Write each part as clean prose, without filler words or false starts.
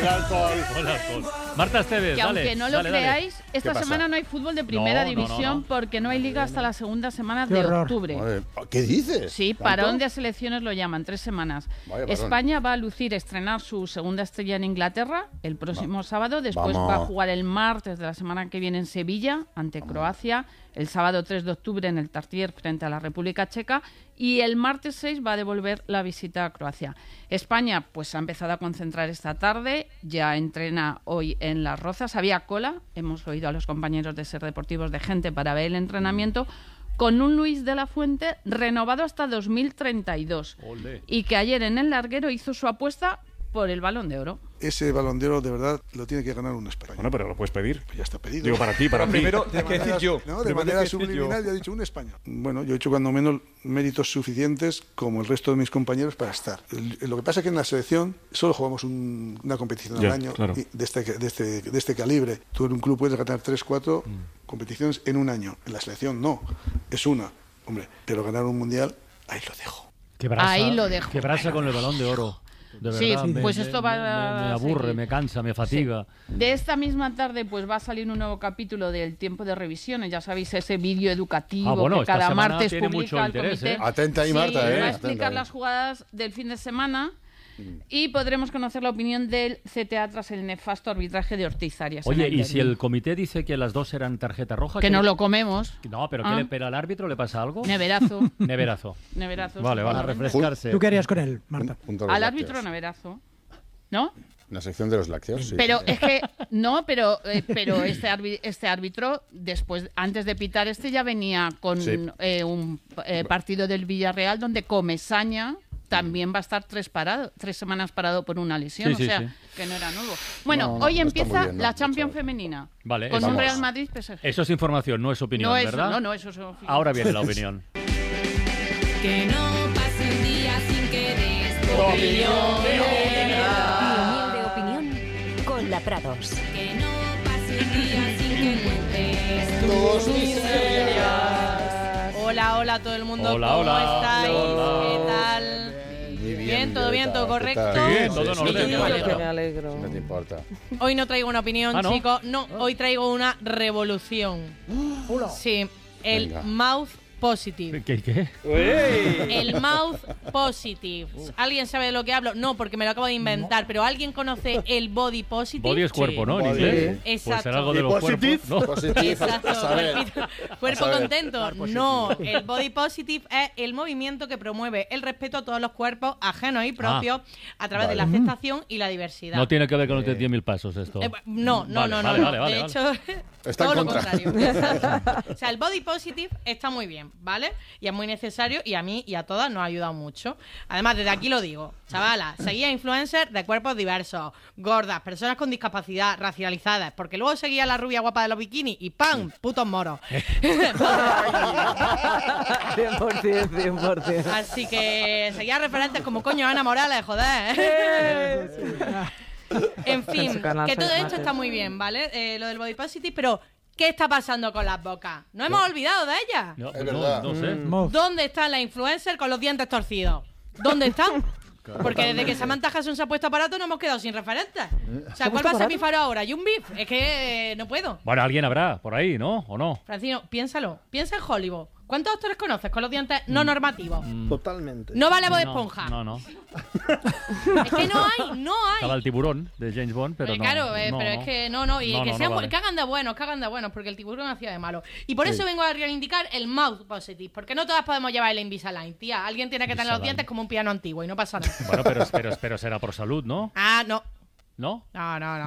alcohol. Marta Esteves, que dale. aunque no lo creáis, esta semana no hay fútbol de primera No, división no. porque no hay liga hasta la segunda semana de octubre. Madre, ¿qué dices? Sí, ¿Tanto? parón de selecciones lo llaman, 3 semanas. Vaya parón. España va a lucir, estrenar su segunda estrella en Inglaterra el próximo sábado. Después Vamos. va a jugar el martes de la semana que viene en Sevilla ante Croacia. El sábado 3 de octubre en el Tartier frente a la República Checa. Y el martes 6 va a devolver la visita a Croacia. España pues ha empezado a concentrar esta tarde. Ya entrena hoy en Las Rozas. Había cola. Hemos oído a los compañeros de Ser Deportivos de gente para ver el entrenamiento. Con un Luis de la Fuente renovado hasta 2032. Olé. Y que ayer en el larguero hizo su apuesta por el Balón de Oro. Ese Balón de Oro de verdad lo tiene que ganar un español. Bueno, pero lo puedes pedir. Pues ya está pedido. Digo, para ti, para mí. Primero, hay que decir yo. No, de manera subliminal ya he dicho un español. Bueno, yo he hecho cuando menos méritos suficientes como el resto de mis compañeros para estar. Lo que pasa es que en la selección solo jugamos una competición al año claro. y de este calibre. Tú en un club puedes ganar 3, 4 competiciones en un año. En la selección no, es una. Hombre, pero ganar un mundial, ahí lo dejo. Ahí lo dejo. Qué brasa con el Balón de Oro. De Sí, verdad, pues esto va me a aburre, seguir. me cansa, me fatiga. De esta misma tarde pues va a salir un nuevo capítulo del Tiempo de Revisiones. Ya sabéis, ese vídeo educativo que esta cada semana martes tiene publica mucho el interés, comité. Atenta ahí, Sí, Marta, va a Atenta explicar ahí. las jugadas del fin de semana y podremos conocer la opinión del CTA tras el nefasto arbitraje de Ortiz Arias. en Oye, el y si derbi. el comité dice que las dos eran tarjeta roja... Que ¿qué no le- lo comemos. No, pero, Ah. pero al árbitro le pasa algo. Neverazo. Neverazo. Neverazo. Vale, vale. sí, A refrescarse. ¿Tú qué harías con él, Marta? Junto a los Al lácteos. árbitro neverazo. ¿No? En la sección de los lácteos, sí. Pero es que no, pero este árbitro después, antes de pitar ya venía con Sí. un partido del Villarreal donde Comesaña también va a estar 3 semanas parado por una lesión, Sí, sí, o sea sí. que no era nuevo. Bueno, No, hoy no está empieza muy bien, no, la Champions chaval. femenina Vale, con eso un vamos. Real Madrid PSG. Eso es información, no es opinión, no es, ¿verdad? no, eso es opinión. Ahora viene la opinión. Que no pase un día sin que des tu opinión. Humilde opinión con la Prados. Que no pase un día sin que cuentes Tus miserias. Hola a todo el mundo. Hola, ¿Cómo hola. estáis? Hola. ¿Qué tal? Muy Bien, todo bien, Violeta, todo ¿qué correcto. tal? Sí, todo en orden, Sí, me alegro. me alegro. No te importa. Hoy no traigo una opinión, Ah, ¿no? chicos. No, hoy traigo una revolución. Sí, el Venga. mouth positive. ¿Qué? El mouth positive. ¿Alguien sabe de lo que hablo? No, porque me lo acabo de inventar, pero ¿alguien conoce el body positive? Body es cuerpo, ¿no? En Body. inglés. Pues Exacto. será algo de ¿Y los positive? cuerpos, ¿no? Positive, Exacto, a saber. cuerpo A saber. contento. No, el body positive es el movimiento que promueve el respeto a todos los cuerpos ajenos y propios a través de la aceptación y la diversidad. No tiene que ver con los 10.000 pasos esto. No. Vale, De hecho, Está todo en lo contra. contrario. O sea, el body positive está muy bien, ¿vale? Y es muy necesario y a mí y a todas nos ha ayudado mucho. Además, desde aquí lo digo, chavalas, seguid a influencers de cuerpos diversos, gordas, personas con discapacidad, racializadas, porque luego seguía a la rubia guapa de los bikinis y ¡pam! Putos moros. 100%. Así que seguía referentes como coño Ana Morales, joder. En fin, que todo esto está muy bien, ¿vale? Lo del body positive, pero ¿qué está pasando con las bocas? ¿No hemos olvidado de ellas? No, Es verdad. no sé. ¿Dónde están las influencers con los dientes torcidos? ¿Dónde están? Porque desde que Samantha Hudson se ha puesto aparato no hemos quedado sin referentes. O sea, ¿cuál va a ser mi faro ahora? ¿Y un beef? Es que no puedo. Bueno, alguien habrá por ahí, ¿no? ¿O no? Francino, piénsalo. Piensa en Hollywood. ¿Cuántos actores conoces con los dientes no normativos? Totalmente. No vale Bob Esponja. No. Es que no hay. Estaba el tiburón de James Bond, pero no. Claro, no, pero no. es que no. Y No, que no, sean no vale. que hagan de buenos, porque el tiburón hacía de malo. Y por eso vengo a reivindicar el mouth positive, porque no todas podemos llevar el Invisalign, tía. Alguien tiene que tener los Invisalign. dientes como un piano antiguo y no pasa nada. Bueno, pero será por salud, ¿no? Ah, no. ¿No? No. Ah,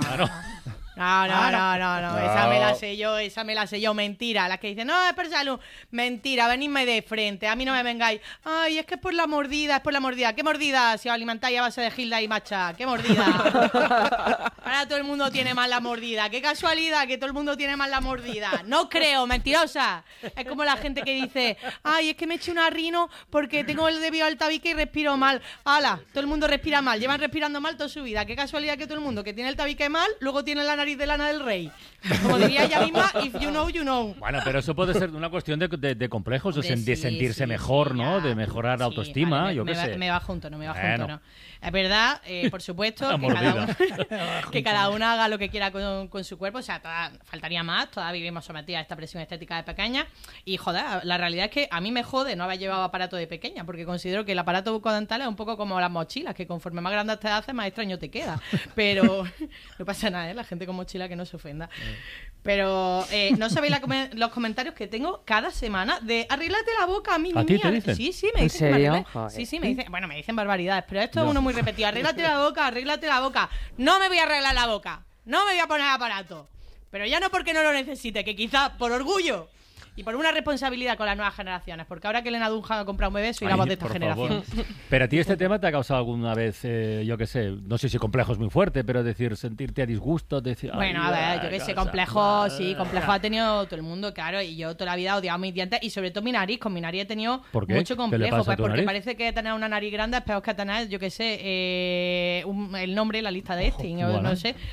No. Esa me la sé yo. Mentira. Las que dicen, no, es por salud. Mentira, venidme de frente. A mí no me vengáis. Ay, es que es por la mordida. ¿Qué mordida? Si os alimentáis a base de Gilda y Macha. ¿Qué mordida? Ahora ahora todo el mundo tiene mal la mordida. Qué casualidad que todo el mundo tiene mal la mordida. No creo, mentirosa. Es como la gente que dice, ay, es que me eché una rino porque tengo el debido al tabique y respiro mal. ¡Hala! Todo el mundo respira mal. Llevan respirando mal toda su vida. Qué casualidad que todo el mundo que tiene el tabique mal, luego tiene la nariz de Lana del Rey. Como diría ella misma, if you know, you know. Bueno, pero eso puede ser una cuestión de complejos, Hombre, de sentirse mejor, ¿no? ya. De mejorar la autoestima, vale, yo qué sé. Me bajo un tono, Bueno. Es verdad, por supuesto, La mordida. que cada una haga lo que quiera con su cuerpo. O sea, faltaría más. Todas vivimos sometidas a esta presión estética de pequeña. Y, joder, la realidad es que a mí me jode no haber llevado aparato de pequeña, porque considero que el aparato bucodental es un poco como las mochilas, que conforme más grande te haces, más extraño te queda. Pero no pasa nada, ¿eh? La gente con mochila que no se ofenda. Pero no sabéis los comentarios que tengo cada semana de arréglate la boca, mi ¿A ti niña. te dicen? Sí, me ¿En dicen que me serio? arregle. Sí, me dicen, bueno, me dicen barbaridades, pero esto es uno muy repetido. Arréglate la boca, arréglate la boca. No me voy a arreglar la boca, no me voy a poner aparato. Pero ya no porque no lo necesite, que quizá por orgullo y por una responsabilidad con las nuevas generaciones, porque ahora que Elena Dunham ha comprado un bebé, soy la voz de esta por generación. favor. Pero a ti este tema te ha causado alguna vez, yo qué sé, no sé si complejo es muy fuerte, pero decir, sentirte a disgusto, decir... Bueno, a ver, yo qué sé, complejo, sí, complejo ha tenido todo el mundo, claro, y yo toda la vida he odiado mis dientes y sobre todo mi nariz. Con mi nariz he tenido ¿Por qué? mucho ¿Qué le complejo, pasa a pues tu porque nariz? parece que tener una nariz grande es peor que tener, yo qué sé, el nombre, la lista de Epstein, o Bueno. no sé.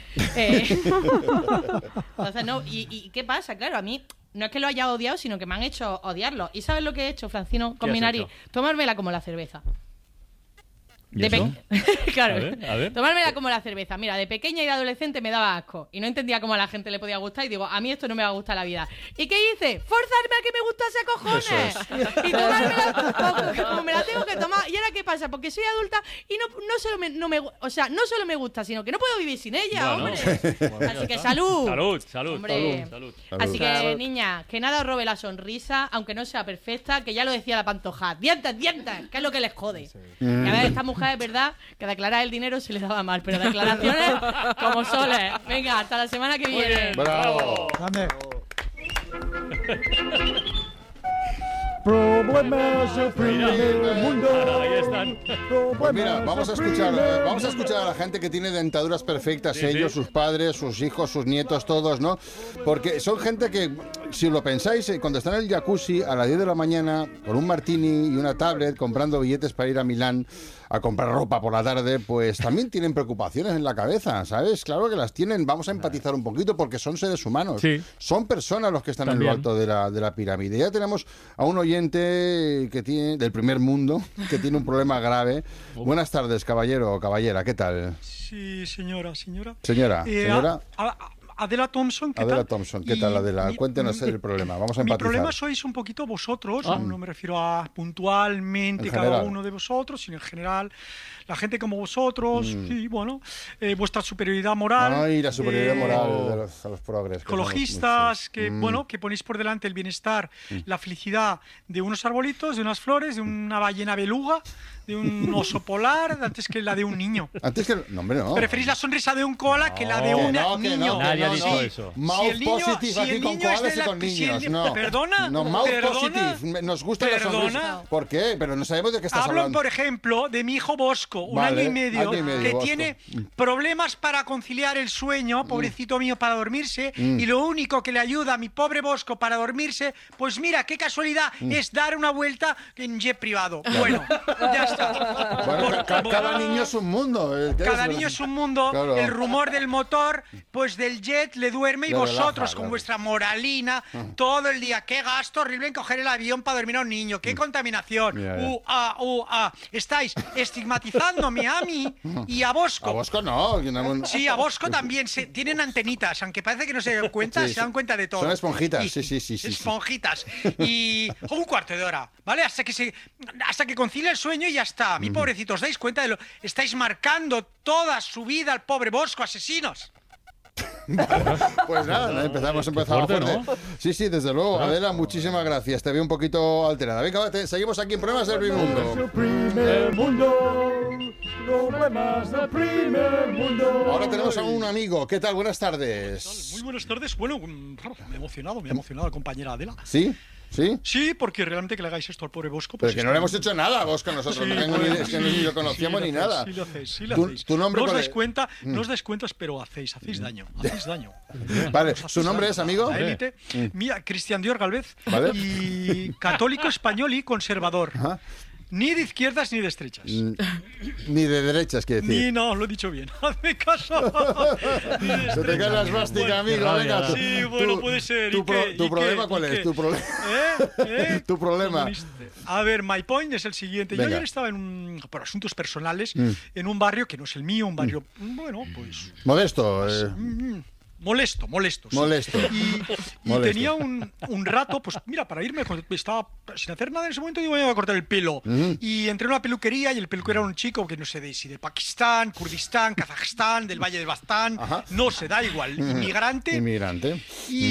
Entonces, no, ¿y qué pasa? Claro, a mí... No es que lo haya odiado, sino que me han hecho odiarlo. ¿Y sabes lo que he hecho, Francino, con ¿Qué mi has nariz? hecho? Tomármela como la cerveza. ¿Y eso? Claro. A ver. Tomármela como la cerveza. Mira, de pequeña y de adolescente me daba asco. Y no entendía cómo a la gente le podía gustar. Y digo, a mí esto no me va a gustar la vida. ¿Y qué hice? Forzarme a que me gustase, cojones. Y tomármela como me la tengo que tomar. ¿Y ahora qué pasa? Porque soy adulta y no solo me gusta, sino que no puedo vivir sin ella, Bueno. hombre. Así que salud. Salud. Hombre. Salud. Así que, niña, que nada os robe la sonrisa, aunque no sea perfecta, que ya lo decía la Pantoja. ¡Dientes, que es lo que les jode! Y a ver, esta mujer es verdad que declarar el dinero se le daba mal, pero declaraciones como soles. Venga, hasta la semana que viene. ¡Bravo! Problemas del primer mundo. Ahí están. Pues mira, vamos a escuchar a la gente que tiene dentaduras perfectas, Sí, ellos, sí. sus padres, sus hijos, sus nietos, todos, ¿no? Porque son gente que, si lo pensáis, cuando están en el jacuzzi a las 10 de la mañana, con un martini y una tablet, comprando billetes para ir a Milán a comprar ropa por la tarde, pues también tienen preocupaciones en la cabeza, ¿sabes? Claro que las tienen. Vamos a empatizar un poquito porque son seres humanos. Sí. Son personas los que están También. en lo alto de la pirámide. Ya tenemos a un oyente que tiene del primer mundo que tiene un problema grave. Buenas tardes, caballero o caballera, ¿qué tal? Sí, señora. Señora, Adela Thompson, ¿qué Adela tal? Thompson, ¿qué tal, Adela? Cuéntenos el problema, vamos a Mi empatizar. problema sois un poquito vosotros, no me refiero a puntualmente En cada general. uno de vosotros, sino en general, la gente como vosotros, y bueno, vuestra superioridad moral. Ay, la superioridad eh, moral de los progres. que ecologistas, somos que muchos. bueno, que ponéis por delante el bienestar, la felicidad de unos arbolitos, de unas flores, de una ballena beluga, de un oso polar, antes que la de un niño. Antes que... No, hombre, no. Preferís la sonrisa de un koala que la de un niño. Nadie ha no, dicho no. eso. Mouth Si el niño- positive si aquí el con niño es koalas de y con la- si el niños, ni- no. ¿Perdona? No, mouth ¿Perdona? positive. Nos gusta la ¿Perdona? sonrisa. ¿Por qué? Pero no sabemos de qué estás Hablo, hablando. por ejemplo, de mi hijo Bosco, un Vale, año y medio, año y medio, que Bosco. tiene problemas para conciliar el sueño, pobrecito mío, para dormirse, y lo único que le ayuda a mi pobre Bosco para dormirse, pues mira, qué casualidad, es dar una vuelta en jet privado. Bueno, ya está. Bueno, cada niño es un mundo. Cada niño es un mundo, Claro. el rumor del motor, pues del jet le duerme y Le vosotros relaja, con claro. vuestra moralina todo el día. Qué gasto horrible en coger el avión para dormir a un niño, qué contaminación. Ya. Estáis estigmatizándome a mí y a Bosco. A Bosco no. Sí, a Bosco también tienen antenitas, aunque parece que no se dan cuenta, Sí, se dan cuenta de todo. son esponjitas, Y- sí. Esponjitas. Y un cuarto de hora, ¿vale? Hasta que concilie el sueño y ya está. Mi pobrecito, ¿os dais cuenta de lo? Estáis marcando toda su vida al pobre Bosco, asesinos. Pues nada, empezamos fuerte, fuerte. ¿no? Sí, desde luego. Adela, muchísimas gracias. Te veo un poquito alterada. Venga, seguimos aquí en Problemas del Primer Mundo. primer mundo, problemas del primer mundo. Ahora tenemos a un amigo. ¿Qué tal? Buenas tardes. Muy buenas tardes. Bueno, me ha emocionado, compañera Adela. ¿Sí? ¿Sí? Sí, porque realmente que le hagáis esto al pobre Bosco... Pero pues que no le hemos hecho nada a Bosco nosotros. Sí, No tengo bueno, es que ni lo conocíamos ni nada. Sí lo hacéis, sí lo ¿Tu- hacéis. tu nombre no os cuál dais es? cuenta, no os dais cuentas, pero hacéis daño, hacéis daño. Vale, Os ¿su hacéis nombre daño. es, amigo? La élite. Mira, Cristian Dior Galvez. Vale. Y católico español y conservador. Ajá. Ni de izquierdas ni de estrechas. Ni de derechas, quiere decir. Ni no, lo he dicho bien. Hazme caso. Ni de Se te cae la estrechas. esvástica, Bueno, amigo. Venga, tú- sí, bueno, tú- puede ser. ¿Tu, ¿Y qué? tu ¿Y problema qué? cuál ¿Y es? qué? ¿Tu problema? Tu problema. Comunista. A ver, my point es el siguiente. Yo Venga. ayer estaba por asuntos personales en un barrio que no es el mío, un barrio, bueno, pues Modesto. molesto. Sí. Molesto. Y Molesto. tenía un rato, pues mira, para irme, estaba sin hacer nada en ese momento, digo, me voy a cortar el pelo. Y entré en una peluquería y el peluquero era un chico que no sé si de Pakistán, Kurdistán, Kazajstán, del Valle del Bastán, Ajá. no se da igual, inmigrante. Inmigrante.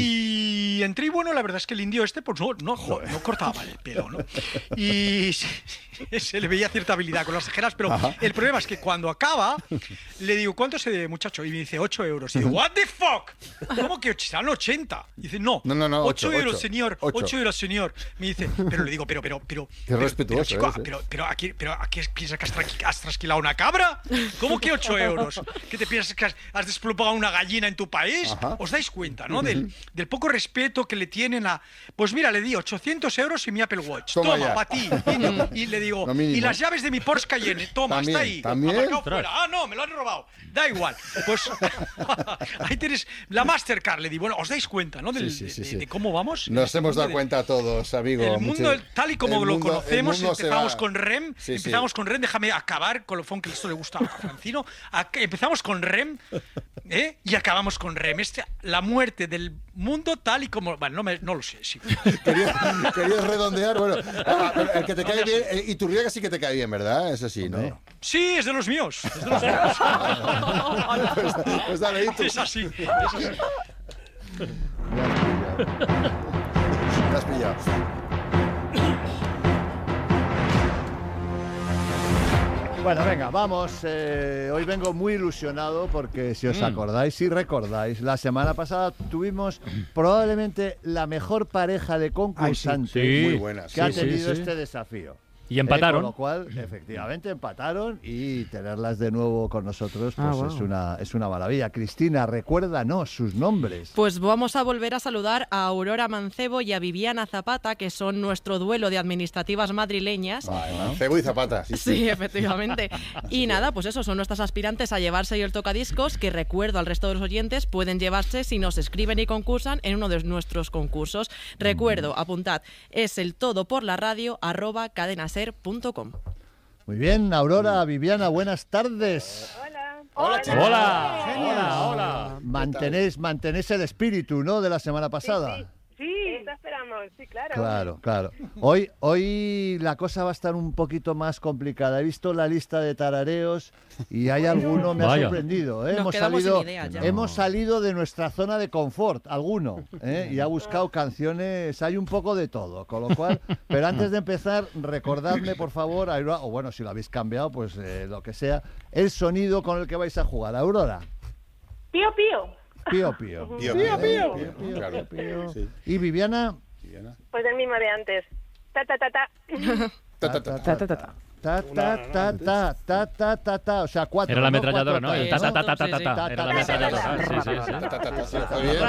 Y entré y bueno, la verdad es que el indio este pues no cortaba mal el pelo, ¿no? Y se le veía cierta habilidad con las tijeras, pero el problema es que cuando acaba, le digo, ¿cuánto se debe, muchacho? Y me dice, 8 euros. Y digo, ¿what the fuck? ¿Cómo que serán 80? Y dice, no, No, 8 euros, 8, señor, 8. 8 euros, señor. Me dice, pero le digo, pero. Qué respetuoso chico, eres, pero aquí piensas que has trasquilado una cabra? ¿Cómo que 8 euros? ¿Qué te piensas que has desplomado una gallina en tu país? Ajá. ¿Os dais cuenta, no? Del poco respeto que le tienen a. Pues mira, le di 800 euros y mi Apple Watch. Toma Toma, ya. para ti. Y le digo, Lo mínimo. y las llaves de mi Porsche Cayenne. Toma, También, está ahí. también. Aparcado fuera. Ah, no, me lo han robado. Da igual. Pues ahí tienes la Mastercard. Le di, bueno, ¿os dais cuenta, no? De cómo vamos. Nos hemos dado De- cuenta todos, amigo. el mundo, Mucho- tal y como el lo mundo- conocemos, el mundo se empezamos va. con REM, Sí, sí. empezamos con REM, déjame acabar con lo que esto le gusta a Francino, empezamos con REM, y acabamos con REM, la muerte del mundo tal y como, bueno, no lo sé, sí. Querías redondear, bueno, pero el que te cae bien, Iturriaga sí que te cae bien, ¿verdad? Es así, ¿no? Sí, es de los míos, es de los míos. Pues dale, Itu. Es así. Me has pillado. Bueno, venga, vamos. Hoy vengo muy ilusionado porque si os acordáis, si recordáis, la semana pasada tuvimos probablemente la mejor pareja de concursantes Sí. Muy buenas. que ha Sí, tenido sí. este desafío. Y empataron. Con lo cual, efectivamente, empataron y tenerlas de nuevo con nosotros pues es una maravilla. Cristina, recuérdanos sus nombres. Pues vamos a volver a saludar a Aurora Mancebo y a Viviana Zapata, que son nuestro duelo de administrativas madrileñas. Cebo y Zapata. Sí, sí. Sí, efectivamente. Y nada, pues eso, son nuestras aspirantes a llevarse hoy el tocadiscos, que recuerdo al resto de los oyentes, pueden llevarse si nos escriben y concursan en uno de nuestros concursos. Recuerdo, apuntad, es el todoporlaradio@cadenaser.com. Muy bien, Aurora, Viviana, buenas tardes. Hola, chicos. Hola. Mantenéis el espíritu, ¿no?, de la semana pasada. Sí, eso esperamos, sí, claro. Claro. Hoy la cosa va a estar un poquito más complicada. He visto la lista de tarareos y hay alguno, me ha Vaya. sorprendido. Nos quedamos sin ideas ya. Hemos salido de nuestra zona de confort, alguno, y ha buscado canciones, hay un poco de todo, con lo cual, pero antes de empezar, recordadme, por favor, Aurora, o bueno, si lo habéis cambiado, pues lo que sea, el sonido con el que vais a jugar. Aurora. Pío, pío. Pío. Pío. Claro. Pío. Sí. Y Viviana. Pues el mismo de antes. Ta, ta, ta, ta. Ta. O sea, 4. Era la ametralladora, ¿no? El El ta. Era la ametralladora. Sí. Está bien.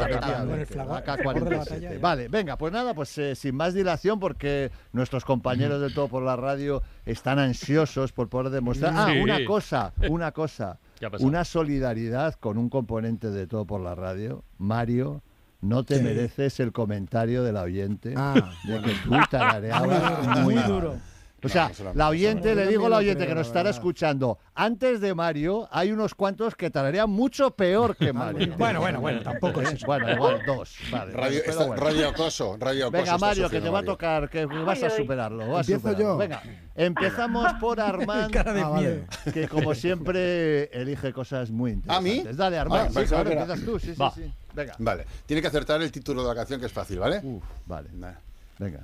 AK-47. Vale, venga, pues nada, pues sin más dilación, porque nuestros compañeros de Todo por la Radio están ansiosos por poder demostrar. Sí. Una cosa. ¿Qué ha pasado? Una solidaridad con un componente de Todo por la Radio. Mario, no te mereces el comentario del oyente de que tú tarareabas muy duro. O sea, la oyente, le digo a la oyente que nos estará escuchando, antes de Mario hay unos cuantos que tararean mucho peor que Mario. Bueno, tampoco es eso. Bueno, igual 2. Vale, pero bueno. Radio acoso. Venga, Mario, que te va a tocar, que vas a superarlo. Empiezo yo. Venga, empezamos por Armand, que como siempre elige cosas muy interesantes. ¿A mí? Dale, Armand. Ah, Sí, claro, espera. empiezas tú. Sí. Va. Venga. Vale, tiene que acertar el título de la canción, que es fácil, ¿vale? Vale. Venga.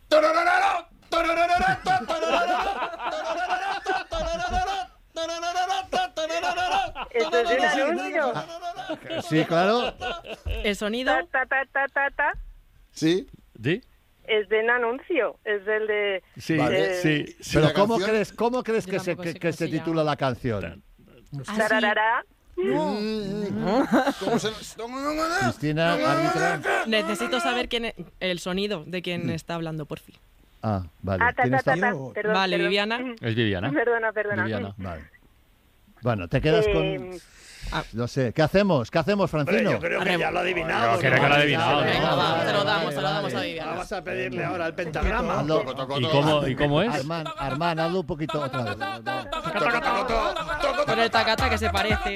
Esto es un anuncio. Sí, claro. El sonido Ta, ta, ta, ta, ta, ta. Sí. ¿Sí? es de un anuncio, es el de... Sí, Vale. sí. Sí, Pero la ¿cómo canción- crees Yo que se, tampoco sé que cómo se se titula la canción? Tararara. ¿Cómo se...? Cristina, árbitra. Necesito saber el sonido de quién está hablando, por fin. Ah, vale. Ah, ta, ¿Quién ta, está? ta, ta. Perdón, Vale, perdón. Viviana. Es Viviana. Perdona. Viviana. Vale. Bueno, te quedas con... No sé, ¿qué hacemos? ¿Qué hacemos, Francino? Yo creo que ya lo ha adivinado. Yo creo que lo ha adivinado. Venga, ¿no? va, se lo damos a Viviana. Vamos a pedirle ahora el pentagrama. ¿Y cómo es? Armán, hazlo un poquito otra vez. Con el tacata que se parece.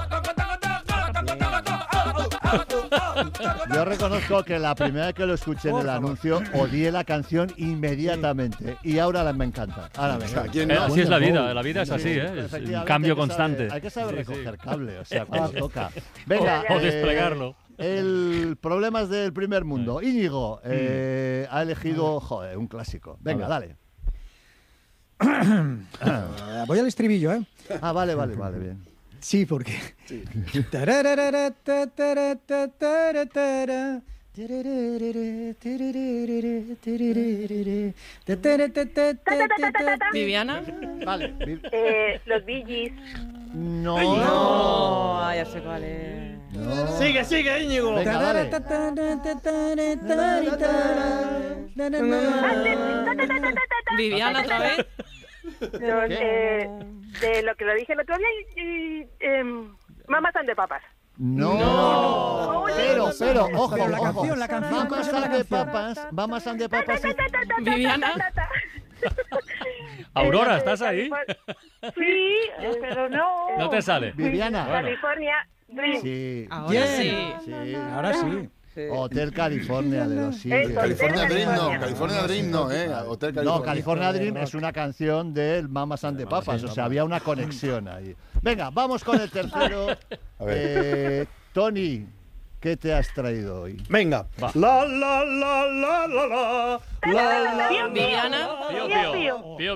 Yo reconozco que la primera vez que lo escuché en el anuncio odié la canción inmediatamente y ahora me encanta. Ahora me encanta. ¿quién no? Así es la vida es así, ¿eh? Es un Efectivamente, cambio hay que saber- constante. Hay que saber recoger cable, o sea, cuando toca. Venga, O desplegarlo. El Problemas del Primer Mundo. Íñigo ha elegido, joder, un clásico. Venga, dale. Voy al estribillo, ¿eh? Ah, vale, bien. Sí, porque... Viviana. Vale. Los Bee Gees. No. Ya sé cuál es. No. Sigue, Íñigo. Venga, dale. Viviana, otra vez. No, de lo que lo dije el otro día Mamas and the Papas. No. Pero, ojo, Pero la ojo. canción, la canción, Mamas ¿cómo se llama la and the canción? Papas, Mamas and the Papas. Viviana. Aurora, ¿estás ahí? Sí, pero no. No te sale. Viviana. California Dream. Sí. Ahora sí. Sí. Ahora sí. Hotel California de los Eagles. California Dream no, Hotel California. No, California Dream es una canción del Mamas and the Papas, o sea, había una conexión ahí. Venga, vamos con el tercero. A ver. Tony, ¿qué te has traído hoy? Venga. Va. La, la, la, la, la, la. La, la, Viviana. Pío.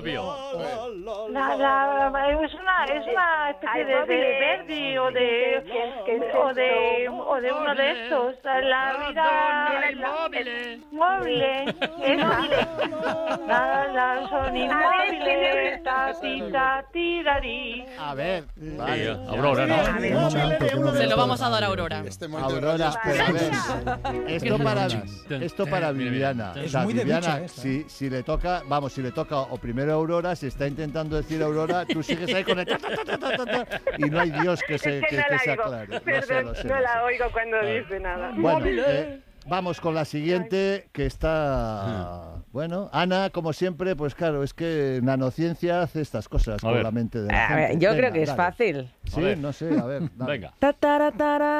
Es una especie de Verdi o de uno de estos. La vida móvil. Son inmóviles. A ver, vale. Aurora, ¿no? Se lo vamos a dar a Aurora. Aurora, pero a ver, esto para Viviana. Es O sea, muy de Viviana, bicha esta, ¿eh? si le toca o primero Aurora, si está intentando decir Aurora, tú sigues ahí con el y no hay Dios que se aclare. Perdón, no la oigo cuando dice nada. Bueno, vamos con la siguiente, que está... Bueno, Ana, como siempre, pues claro, es que Nanociencia hace estas cosas con la mente de la gente. Yo Venga, creo que es dale. fácil. Sí, no sé, a ver. Dale. Venga.